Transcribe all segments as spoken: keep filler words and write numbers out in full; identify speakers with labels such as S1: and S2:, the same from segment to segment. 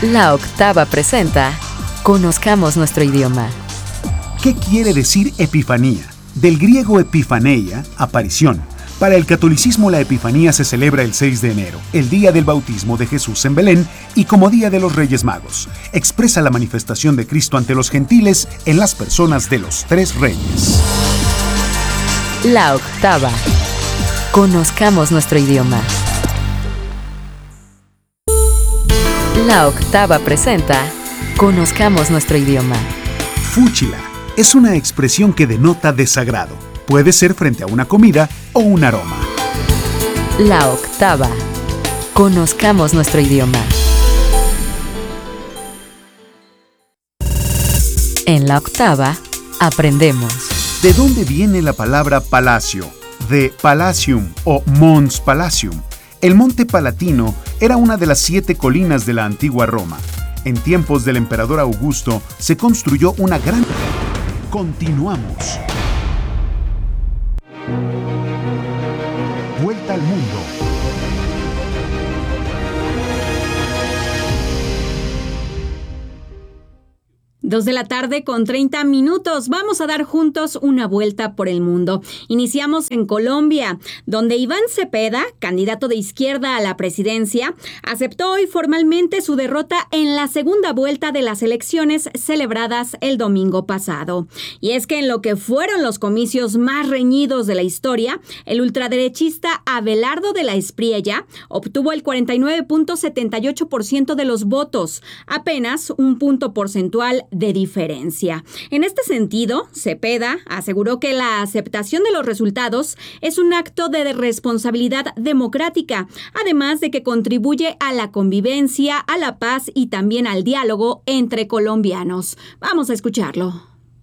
S1: La Octava presenta Conozcamos nuestro idioma.
S2: ¿Qué quiere decir epifanía? Del griego epifaneia, aparición. Para el catolicismo la Epifanía se celebra el seis de enero, el día del bautismo de Jesús en Belén y como día de los Reyes Magos. Expresa la manifestación de Cristo ante los gentiles en las personas de los tres reyes.
S1: La Octava. Conozcamos nuestro idioma. La Octava presenta Conozcamos nuestro idioma.
S2: Fúchila es una expresión que denota desagrado. Puede ser frente a una comida o un aroma.
S1: La Octava. Conozcamos nuestro idioma. En la Octava, aprendemos.
S2: ¿De dónde viene la palabra palacio? De Palatium o Mons Palatium. El Monte Palatino era una de las siete colinas de la antigua Roma. En tiempos del emperador Augusto se construyó una gran... Continuamos. Vuelta al mundo.
S3: Dos de la tarde con treinta minutos. Vamos a dar juntos una vuelta por el mundo. Iniciamos en Colombia, donde Iván Cepeda, candidato de izquierda a la presidencia, aceptó hoy formalmente su derrota en la segunda vuelta de las elecciones celebradas el domingo pasado. Y es que en lo que fueron los comicios más reñidos de la historia, el ultraderechista Abelardo de la Espriella obtuvo el cuarenta y nueve punto setenta y ocho por ciento de los votos, apenas un punto porcentual de diferencia. En este sentido, Cepeda aseguró que la aceptación de los resultados es un acto de responsabilidad democrática, además de que contribuye a la convivencia, a la paz y también al diálogo entre colombianos. Vamos a escucharlo.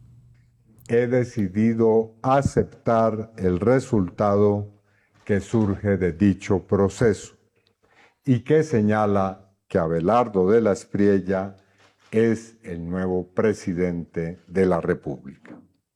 S4: He decidido aceptar el resultado que surge de dicho proceso y que señala que Abelardo de la Espriella es el nuevo presidente de la República.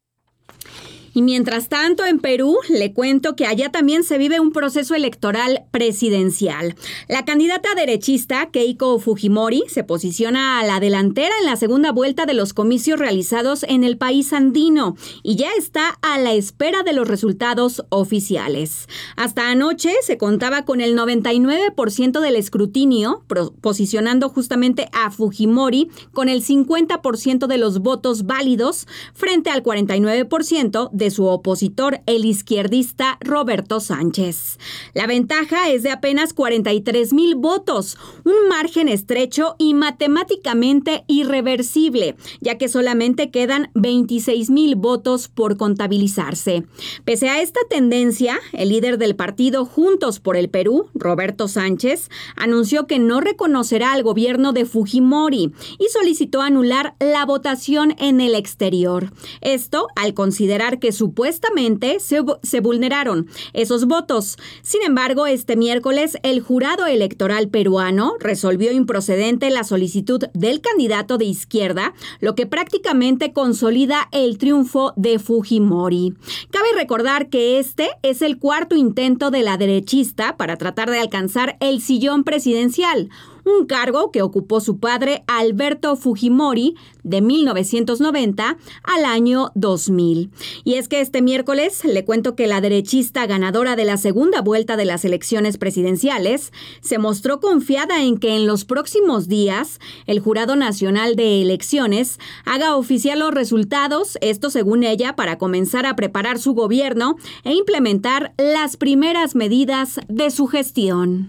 S3: Y mientras tanto, en Perú, le cuento que allá también se vive un proceso electoral presidencial. La candidata derechista Keiko Fujimori se posiciona a la delantera en la segunda vuelta de los comicios realizados en el país andino y ya está a la espera de los resultados oficiales. Hasta anoche se contaba con el noventa y nueve por ciento del escrutinio, posicionando justamente a Fujimori con el cincuenta por ciento de los votos válidos frente al cuarenta y nueve por ciento de de su opositor, el izquierdista Roberto Sánchez. La ventaja es de apenas cuarenta y tres mil votos, un margen estrecho y matemáticamente irreversible, ya que solamente quedan veintiséis mil votos por contabilizarse. Pese a esta tendencia, el líder del partido Juntos por el Perú, Roberto Sánchez, anunció que no reconocerá al gobierno de Fujimori y solicitó anular la votación en el exterior. Esto al considerar que supuestamente se, se vulneraron esos votos. Sin embargo, este miércoles el jurado electoral peruano resolvió improcedente la solicitud del candidato de izquierda, lo que prácticamente consolida el triunfo de Fujimori. Cabe recordar que este es el cuarto intento de la derechista para tratar de alcanzar el sillón presidencial, un cargo que ocupó su padre Alberto Fujimori de mil novecientos noventa al año dos mil. Y es que este miércoles le cuento que la derechista ganadora de la segunda vuelta de las elecciones presidenciales se mostró confiada en que en los próximos días el Jurado Nacional de Elecciones haga oficial los resultados, esto según ella, para comenzar a preparar su gobierno e implementar las primeras medidas de su gestión.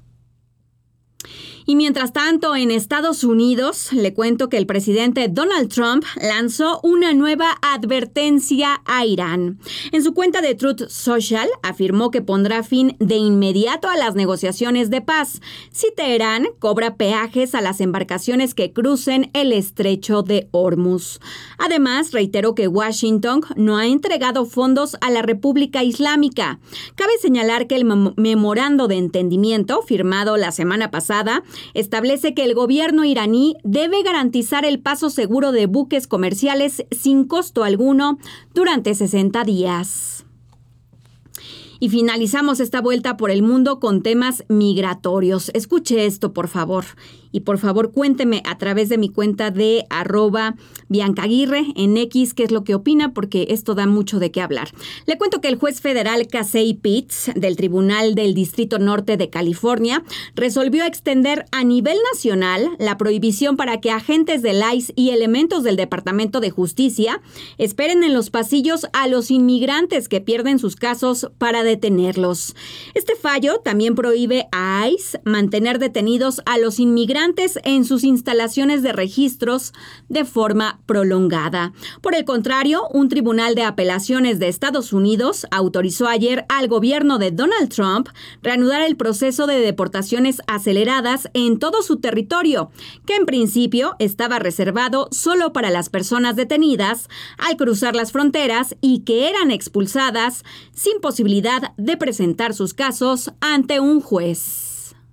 S3: Y mientras tanto, en Estados Unidos, le cuento que el presidente Donald Trump lanzó una nueva advertencia a Irán. En su cuenta de Truth Social, afirmó que pondrá fin de inmediato a las negociaciones de paz si Teherán cobra peajes a las embarcaciones que crucen el estrecho de Hormuz. Además, reiteró que Washington no ha entregado fondos a la República Islámica. Cabe señalar que el mem- memorando de entendimiento firmado la semana pasada establece que el gobierno iraní debe garantizar el paso seguro de buques comerciales sin costo alguno durante sesenta días. Y finalizamos esta vuelta por el mundo con temas migratorios. Escuche esto, por favor. Y por favor, cuénteme a través de mi cuenta de arroba Bianca Aguirre en X qué es lo que opina, porque esto da mucho de qué hablar. Le cuento que el juez federal Casey Pitts del Tribunal del Distrito Norte de California resolvió extender a nivel nacional la prohibición para que agentes del I C E y elementos del Departamento de Justicia esperen en los pasillos a los inmigrantes que pierden sus casos para detenerlos. Este fallo también prohíbe a I C E mantener detenidos a los inmigrantes en sus instalaciones de registros de forma prolongada. Por el contrario, un tribunal de apelaciones de Estados Unidos autorizó ayer al gobierno de Donald Trump reanudar el proceso de deportaciones aceleradas en todo su territorio, que en principio estaba reservado solo para las personas detenidas al cruzar las fronteras y que eran expulsadas sin posibilidad de presentar sus casos ante un juez.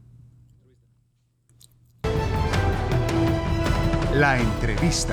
S2: La entrevista.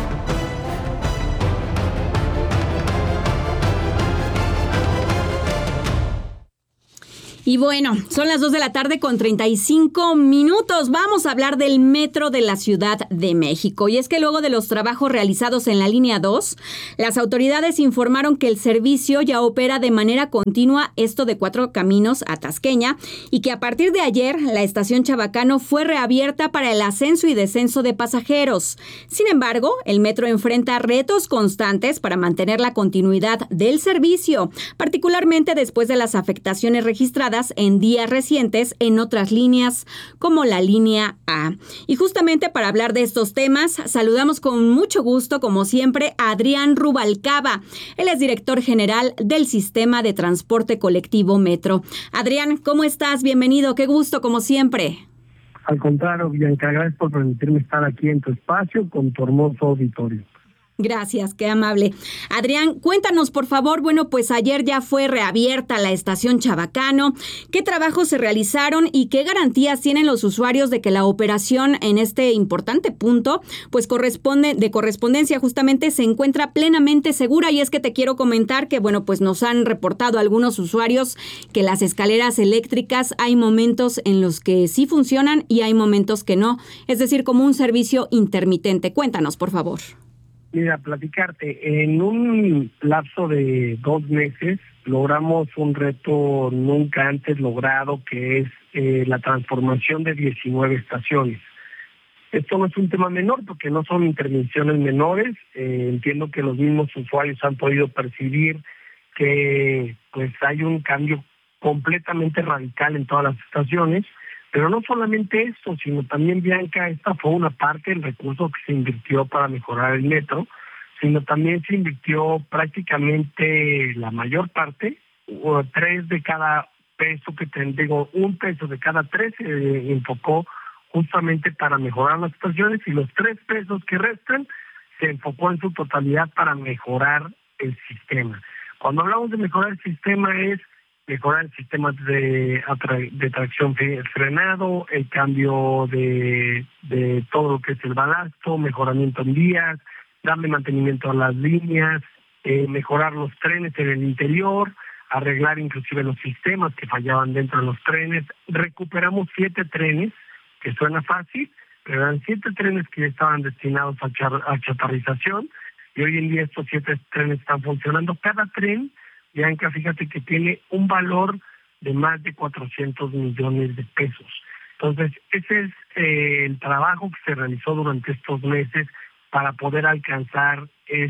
S3: Y bueno, son las dos de la tarde con treinta y cinco minutos. Vamos a hablar del metro de la Ciudad de México. Y es que luego de los trabajos realizados en la línea dos, las autoridades informaron que el servicio ya opera de manera continua, esto de Cuatro Caminos a Tasqueña, y que a partir de ayer la estación Chabacano fue reabierta para el ascenso y descenso de pasajeros. Sin embargo, el metro enfrenta retos constantes para mantener la continuidad del servicio, particularmente después de las afectaciones registradas en días recientes en otras líneas como la línea A. Y justamente para hablar de estos temas, saludamos con mucho gusto, como siempre, a Adrián Rubalcaba. Él es director general del Sistema de Transporte Colectivo Metro. Adrián, ¿cómo estás? Bienvenido, qué gusto, como siempre.
S5: Al contrario, Bianca, gracias por permitirme estar aquí en tu espacio con tu hermoso auditorio.
S3: Gracias, qué amable. Adrián, cuéntanos, por favor, bueno, pues ayer ya fue reabierta la estación Chabacano. ¿Qué trabajos se realizaron y qué garantías tienen los usuarios de que la operación en este importante punto, pues corresponde, de correspondencia justamente, se encuentra plenamente segura? Y es que te quiero comentar que, bueno, pues nos han reportado algunos usuarios que las escaleras eléctricas hay momentos en los que sí funcionan y hay momentos que no, es decir, como un servicio intermitente. Cuéntanos, por favor.
S5: Mira, platicarte, en un lapso de dos meses logramos un reto nunca antes logrado, que es eh, la transformación de diecinueve estaciones. Esto no es un tema menor porque no son intervenciones menores. Eh, entiendo que los mismos usuarios han podido percibir que pues hay un cambio completamente radical en todas las estaciones. Pero no solamente esto, sino también, Bianca, esta fue una parte del recurso que se invirtió para mejorar el metro, sino también se invirtió prácticamente la mayor parte, o tres de cada peso que te digo, un peso de cada tres se eh, enfocó justamente para mejorar las estaciones, y los tres pesos que restan se enfocó en su totalidad para mejorar el sistema. Cuando hablamos de mejorar el sistema es mejorar el sistema de, de tracción frenado, el cambio de, de todo lo que es el balasto, mejoramiento en vías, darle mantenimiento a las líneas, eh, mejorar los trenes en el interior, arreglar inclusive los sistemas que fallaban dentro de los trenes. Recuperamos siete trenes, que suena fácil, pero eran siete trenes que estaban destinados a, char, a chatarrización, y hoy en día estos siete trenes están funcionando. Cada tren, Bianca, fíjate que tiene un valor de más de cuatrocientos millones de pesos. Entonces, ese es eh, el trabajo que se realizó durante estos meses para poder alcanzar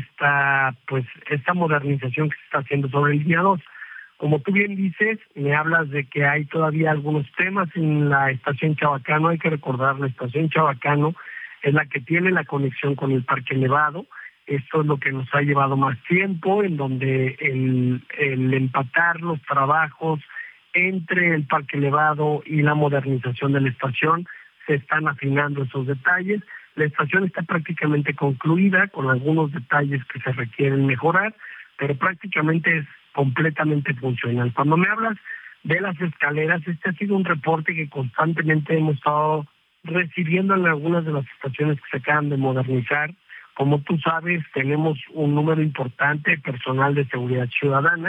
S5: esta pues esta modernización que se está haciendo sobre el día dos. Como tú bien dices, me hablas de que hay todavía algunos temas en la estación Chabacano. Hay que recordar, la estación Chabacano es la que tiene la conexión con el Parque Elevado. Esto es lo que nos ha llevado más tiempo, en donde el, el empatar los trabajos entre el Parque Elevado y la modernización de la estación, se están afinando esos detalles. La estación está prácticamente concluida, con algunos detalles que se requieren mejorar, pero prácticamente es completamente funcional. Cuando me hablas de las escaleras, este ha sido un reporte que constantemente hemos estado recibiendo en algunas de las estaciones que se acaban de modernizar. Como tú sabes, tenemos un número importante de personal de seguridad ciudadana,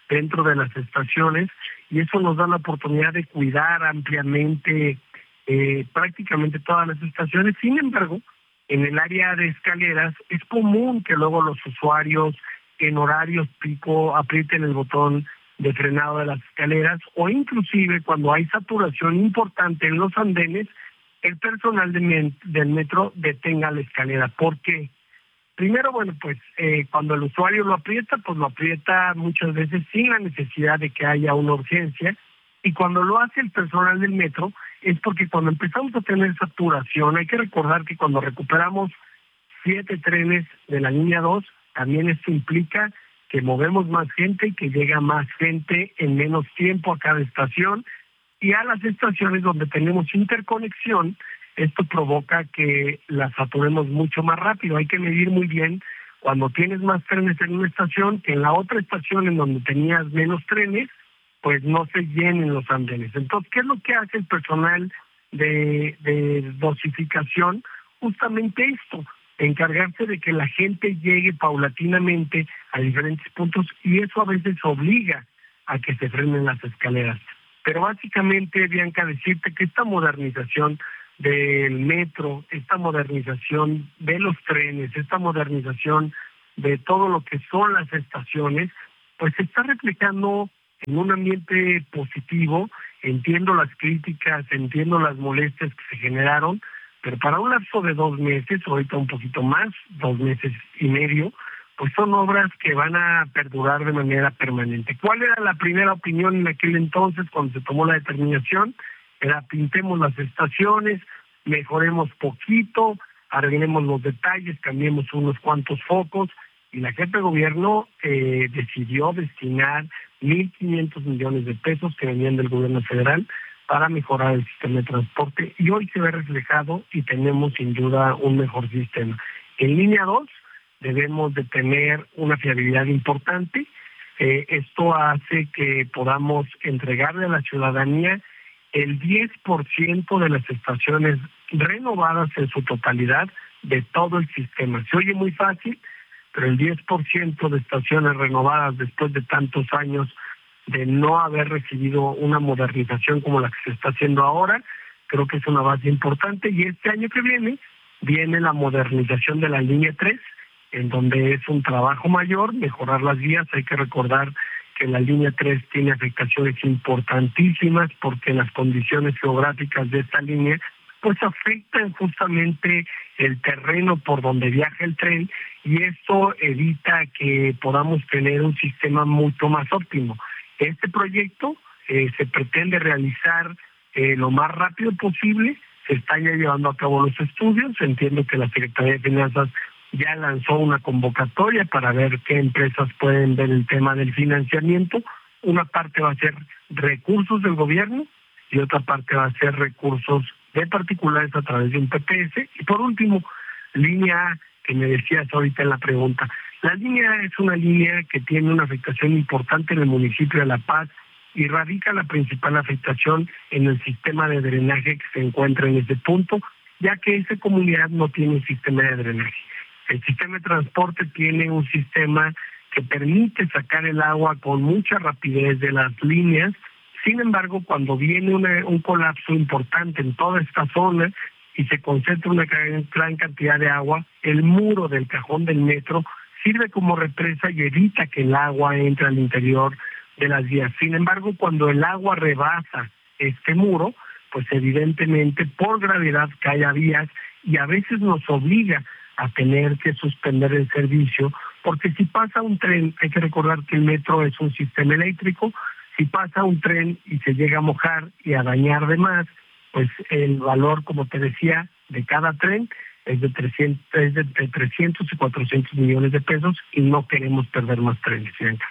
S5: dentro de las estaciones, y eso nos da la oportunidad de cuidar ampliamente eh, prácticamente todas las estaciones. Sin embargo, en el área de escaleras es común que luego los usuarios en horarios pico aprieten el botón de frenado de las escaleras, o inclusive cuando hay saturación importante en los andenes, el personal de men- del metro detenga la escalera. ¿Por qué? Primero, bueno, pues eh, cuando el usuario lo aprieta, pues lo aprieta muchas veces sin la necesidad de que haya una urgencia, y cuando lo hace el personal del metro es porque cuando empezamos a tener saturación, hay que recordar que cuando recuperamos siete trenes de la línea dos, también esto implica que movemos más gente y que llega más gente en menos tiempo a cada estación, y a las estaciones donde tenemos interconexión, esto provoca que las saturemos mucho más rápido. Hay que medir muy bien cuando tienes más trenes en una estación, que en la otra estación en donde tenías menos trenes, pues no se llenen los andenes. Entonces, ¿qué es lo que hace el personal de, de dosificación? Justamente esto, encargarse de que la gente llegue paulatinamente a diferentes puntos, y eso a veces obliga a que se frenen las escaleras. Pero básicamente, Bianca, decirte que esta modernización del metro, esta modernización de los trenes, esta modernización de todo lo que son las estaciones, pues se está reflejando en un ambiente positivo. Entiendo las críticas, entiendo las molestias que se generaron, pero para un lapso de dos meses, ahorita un poquito más, dos meses y medio, pues son obras que van a perdurar de manera permanente. ¿Cuál era la primera opinión en aquel entonces cuando se tomó la determinación? Era: pintemos las estaciones, mejoremos poquito, arreglemos los detalles, cambiemos unos cuantos focos, y la jefa de gobierno eh, decidió destinar mil quinientos millones de pesos que venían del gobierno federal para mejorar el sistema de transporte, y hoy se ve reflejado y tenemos sin duda un mejor sistema. En línea dos debemos de tener una fiabilidad importante. Eh, esto hace que podamos entregarle a la ciudadanía el diez por ciento de las estaciones renovadas en su totalidad de todo el sistema. Se oye muy fácil, pero el diez por ciento de estaciones renovadas después de tantos años de no haber recibido una modernización como la que se está haciendo ahora, creo que es una base importante. Y este año que viene, viene la modernización de la línea tres, en donde es un trabajo mayor, mejorar las vías. Hay que recordar que la línea tres tiene afectaciones importantísimas porque las condiciones geográficas de esta línea pues afectan justamente el terreno por donde viaja el tren, y esto evita que podamos tener un sistema mucho más óptimo. Este proyecto eh, se pretende realizar eh, lo más rápido posible. Se están ya llevando a cabo los estudios. Entiendo que la Secretaría de Finanzas ya lanzó una convocatoria para ver qué empresas pueden ver el tema del financiamiento. Una parte va a ser recursos del gobierno y otra parte va a ser recursos de particulares a través de un P P S. Y por último, línea A, que me decías ahorita en la pregunta. La línea A es una línea que tiene una afectación importante en el municipio de La Paz, y radica la principal afectación en el sistema de drenaje que se encuentra en ese punto, ya que esa comunidad no tiene un sistema de drenaje. El sistema de transporte tiene un sistema que permite sacar el agua con mucha rapidez de las líneas. Sin embargo, cuando viene una, un colapso importante en toda esta zona y se concentra una gran, gran cantidad de agua, el muro del cajón del metro sirve como represa y evita que el agua entre al interior de las vías. Sin embargo, cuando el agua rebasa este muro, pues evidentemente por gravedad cae a vías y a veces nos obliga a tener que suspender el servicio, porque si pasa un tren, hay que recordar que el metro es un sistema eléctrico, si pasa un tren y se llega a mojar y a dañar de más, pues el valor, como te decía, de cada tren es de trescientos, es de, de trescientos y cuatrocientos millones de pesos, y no queremos perder más trenes, Bianca.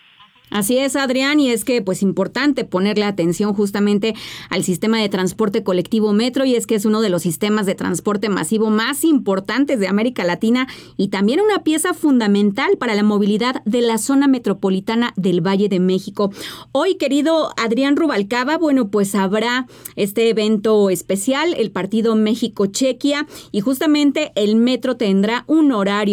S3: Así es, Adrián, y es que pues importante ponerle atención justamente al sistema de transporte colectivo metro, y es que es uno de los sistemas de transporte masivo más importantes de América Latina y también una pieza fundamental para la movilidad de la zona metropolitana del Valle de México. Hoy, querido Adrián Rubalcaba, bueno, pues habrá este evento especial, el partido México-Chequia, y justamente el metro tendrá un horario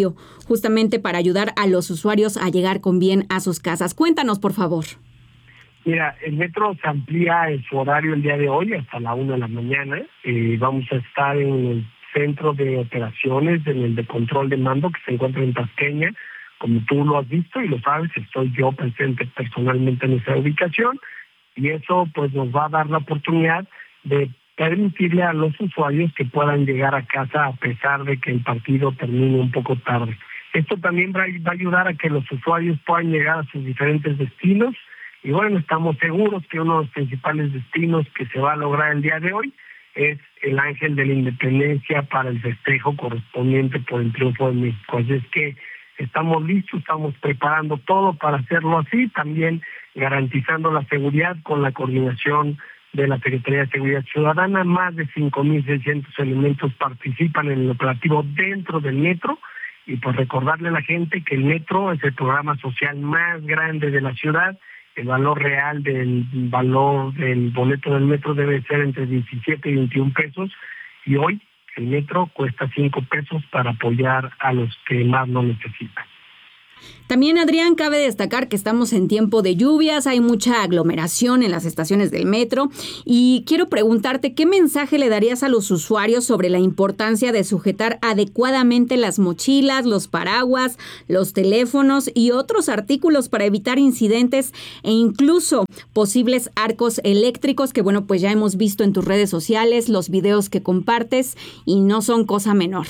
S3: justamente para ayudar a los usuarios a llegar con bien a sus casas. Cuéntanos, por favor.
S5: Mira, el metro se amplía en su horario el día de hoy hasta la una de la mañana. Eh, vamos a estar en el centro de operaciones, en el de control de mando que se encuentra en Tasqueña. Como tú lo has visto y lo sabes, estoy yo presente personalmente en esa ubicación y eso pues nos va a dar la oportunidad de permitirle a los usuarios que puedan llegar a casa a pesar de que el partido termine un poco tarde. Esto también va a ayudar a que los usuarios puedan llegar a sus diferentes destinos y bueno, estamos seguros que uno de los principales destinos que se va a lograr el día de hoy es el Ángel de la Independencia para el festejo correspondiente por el triunfo de México. Así es que estamos listos, estamos preparando todo para hacerlo así, también garantizando la seguridad con la coordinación de la Secretaría de Seguridad Ciudadana. Más de cinco mil seiscientos elementos participan en el operativo dentro del metro y pues recordarle a la gente que el metro es el programa social más grande de la ciudad. El valor real del valor del boleto del metro debe ser entre diecisiete y veintiún pesos y hoy el metro cuesta cinco pesos para apoyar a los que más lo necesitan.
S3: También, Adrián, cabe destacar que estamos en tiempo de lluvias, hay mucha aglomeración en las estaciones del metro y quiero preguntarte qué mensaje le darías a los usuarios sobre la importancia de sujetar adecuadamente las mochilas, los paraguas, los teléfonos y otros artículos para evitar incidentes e incluso posibles arcos eléctricos que, bueno, pues ya hemos visto en tus redes sociales, los videos que compartes y no son cosa menor.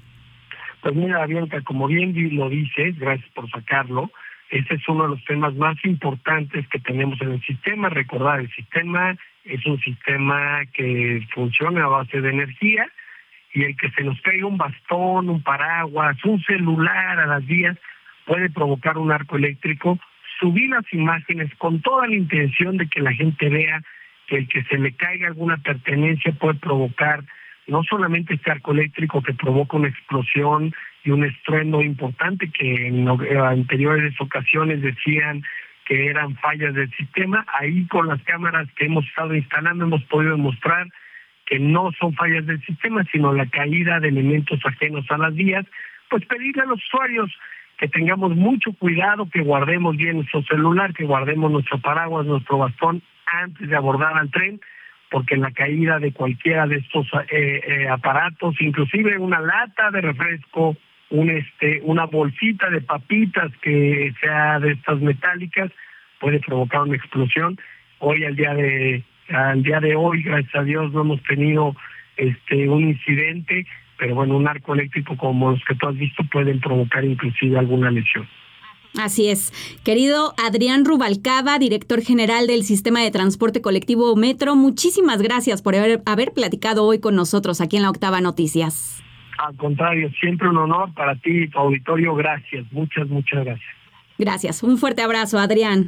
S5: Pues mira, Bianca, como bien lo dices, gracias por sacarlo, ese es uno de los temas más importantes que tenemos en el sistema. Recordar, el sistema es un sistema que funciona a base de energía y el que se nos caiga un bastón, un paraguas, un celular a las vías puede provocar un arco eléctrico. Subí las imágenes con toda la intención de que la gente vea que el que se le caiga alguna pertenencia puede provocar no solamente este arco eléctrico que provoca una explosión y un estruendo importante que en anteriores ocasiones decían que eran fallas del sistema. Ahí con las cámaras que hemos estado instalando hemos podido demostrar que no son fallas del sistema, sino la caída de elementos ajenos a las vías. Pues pedirle a los usuarios que tengamos mucho cuidado, que guardemos bien nuestro celular, que guardemos nuestro paraguas, nuestro bastón antes de abordar al tren, porque en la caída de cualquiera de estos eh, eh, aparatos, inclusive una lata de refresco, un este, una bolsita de papitas que sea de estas metálicas, puede provocar una explosión. Hoy, al día de al día de hoy, gracias a Dios, no hemos tenido este un incidente, pero bueno, un arco eléctrico como los que tú has visto pueden provocar inclusive alguna lesión.
S3: Así es. Querido Adrián Rubalcaba, director general del Sistema de Transporte Colectivo Metro, muchísimas gracias por haber, haber platicado hoy con nosotros aquí en La Octava Noticias.
S5: Al contrario, siempre un honor para ti y tu auditorio. Gracias, muchas, muchas gracias.
S3: Gracias. Un fuerte abrazo, Adrián.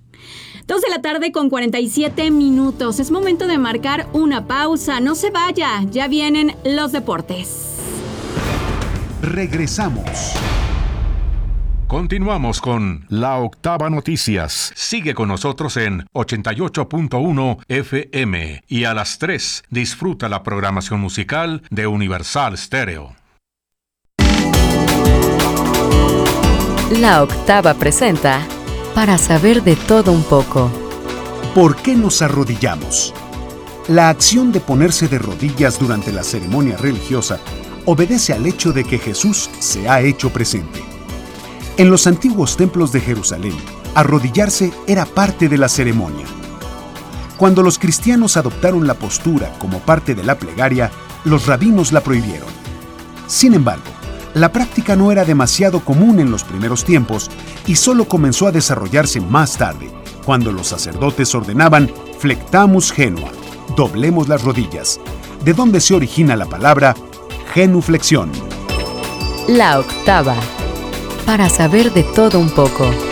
S3: Dos de la tarde con cuarenta y siete minutos. Es momento de marcar una pausa. No se vaya, ya vienen los deportes.
S2: Regresamos.
S6: Continuamos con La Octava Noticias. Sigue con nosotros en ochenta y ocho punto uno F M y a las tres disfruta la programación musical de Universal Stereo.
S1: La Octava presenta Para saber de todo un poco.
S2: ¿Por qué nos arrodillamos? La acción de ponerse de rodillas durante la ceremonia religiosa obedece al hecho de que Jesús se ha hecho presente. En los antiguos templos de Jerusalén, arrodillarse era parte de la ceremonia. Cuando los cristianos adoptaron la postura como parte de la plegaria, los rabinos la prohibieron. Sin embargo, la práctica no era demasiado común en los primeros tiempos y solo comenzó a desarrollarse más tarde, cuando los sacerdotes ordenaban flectamus genua, doblemos las rodillas, de donde se origina la palabra genuflexión.
S1: La Octava. Para saber de todo un poco.